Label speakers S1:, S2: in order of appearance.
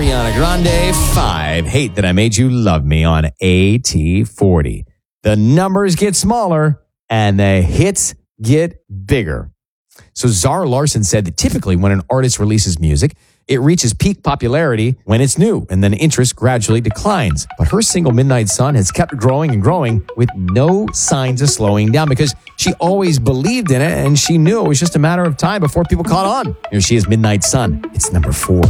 S1: Ariana Grande, 5. Hate That I Made You Love Me on AT40. The numbers get smaller and the hits get bigger. So Zara Larsson said that typically when an artist releases music, it reaches peak popularity when it's new, and then interest gradually declines. But her single Midnight Sun has kept growing and growing with no signs of slowing down because she always believed in it and she knew it was just a matter of time before people caught on. Here she is, Midnight Sun. It's number 4.